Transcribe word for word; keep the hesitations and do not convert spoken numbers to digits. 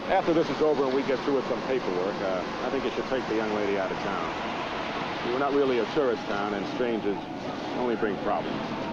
After this is over and we get through with some paperwork, uh, I think you should take the young lady out of town. We're not really a tourist town, and strangers only bring problems.